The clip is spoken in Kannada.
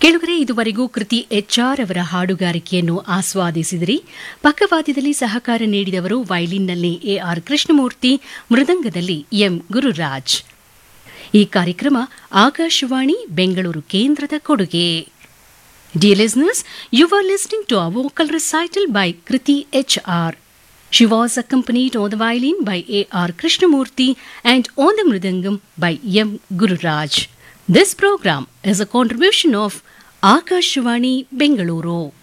ಕೆಳಗರೆ ಇದುವರೆಗೂ ಕೃತಿ HR ಅವರ ಹಾಡುಗಾರಿಕೆಯನ್ನು ಆಸ್ವಾದಿಸಿದಿರಿ. ಪಕ್ಕವಾದ್ಯದಲ್ಲಿ ಸಹಕಾರ ನೀಡಿದವರು ವೈಲಿನ್ನಲ್ಲಿ AR ಕೃಷ್ಣಮೂರ್ತಿ, ಮೃದಂಗದಲ್ಲಿ M ಗುರುರಾಜ್. ಈ ಕಾರ್ಯಕ್ರಮ ಆಕಾಶವಾಣಿ ಬೆಂಗಳೂರು ಕೇಂದ್ರದ ಕೊಡುಗೆ. Dear listeners, you were listening to a vocal recital by Kriti HR. She was accompanied on the violin by AR Krishnamurthy and on the mridangam by M Gururaj. This program is a contribution of Akashvani Bengaluru.